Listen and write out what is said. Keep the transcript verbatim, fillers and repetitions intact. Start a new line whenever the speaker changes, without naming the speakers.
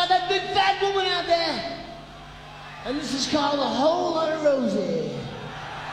about that big fat woman out there. And this is called A Whole Lot of Rosie.